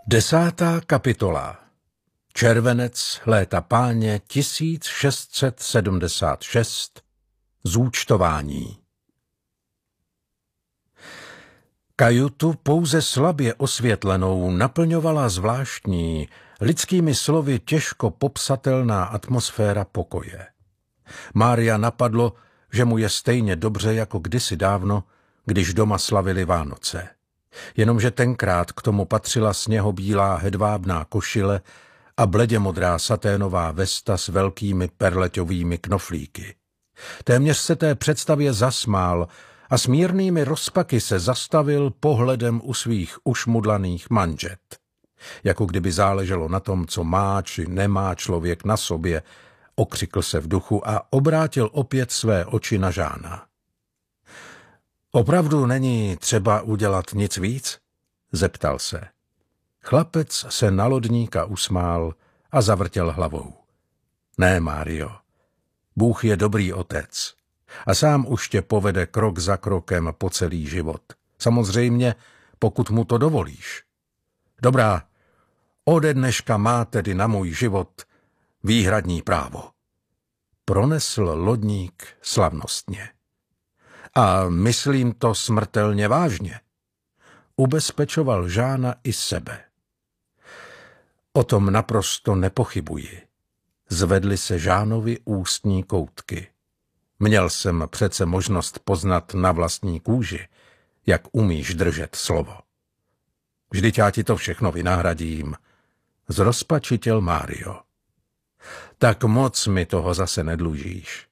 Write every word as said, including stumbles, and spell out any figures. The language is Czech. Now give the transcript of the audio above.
Desátá kapitola. Červenec léta páně tisíc šest set sedmdesát šest. Zúčtování. Kajutu pouze slabě osvětlenou naplňovala zvláštní, lidskými slovy těžko popsatelná atmosféra pokoje. Mária napadlo, že mu je stejně dobře jako kdysi dávno, když doma slavili Vánoce. Jenomže tenkrát k tomu patřila sněhobílá hedvábná košile a bledě modrá saténová vesta s velkými perleťovými knoflíky. Téměř se té představě zasmál a s mírnými rozpaky se zastavil pohledem u svých ušmudlaných manžet. Jako kdyby záleželo na tom, co má či nemá člověk na sobě, okřikl se v duchu a obrátil opět své oči na Žána. Opravdu není třeba udělat nic víc? Zeptal se. Chlapec se na lodníka usmál a zavrtěl hlavou. Ne, Mário, Bůh je dobrý otec a sám už tě povede krok za krokem po celý život. Samozřejmě, pokud mu to dovolíš. Dobrá, ode dneška má tedy na můj život výhradní právo. Pronesl lodník slavnostně. A myslím to smrtelně vážně. Ubezpečoval Žána i sebe. O tom naprosto nepochybuji. Zvedly se Žánovi ústní koutky. Měl jsem přece možnost poznat na vlastní kůži, jak umíš držet slovo. Vždyť já ti to všechno vynahradím, zrozpačitěl Mário. Tak moc mi toho zase nedlužíš.